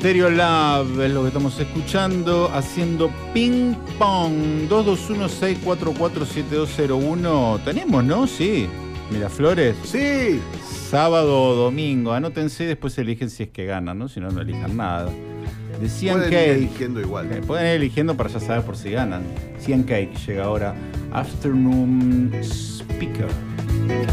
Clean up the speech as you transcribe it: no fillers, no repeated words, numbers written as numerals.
Stereolab es lo que estamos escuchando, haciendo ping pong. 221-644-7201. Tenemos, ¿no? Sí. Miraflores. Sí. Sábado o domingo. Anótense y después eligen si es que ganan, ¿no? Si no, no elijan nada. De Cian Pueden ir Cake. eligiendo igual. Pueden ir eligiendo para ya saber por si ganan. Cian Cake llega ahora. Afternoon Speaker.